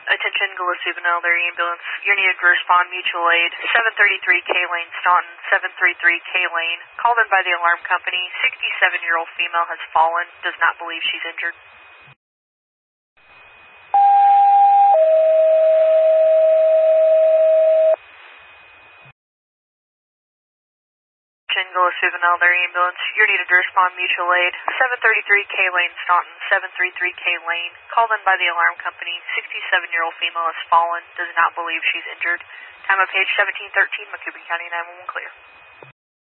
Attention, Gillespie-Vanel, their ambulance. You're needed to respond mutual aid. 733 K Lane, Staunton, 733 K Lane. Called in by the alarm company. 67-year-old female has fallen. Does not believe she's injured. Attention, Gillespie-Vanel, their ambulance. You're needed to respond mutual aid. 733 K Lane, Staunton, 733 K Lane. Called in by the alarm company. 67-year-old female has fallen. Does not believe she's injured. Time of page 1713, Macomb County 911 clear.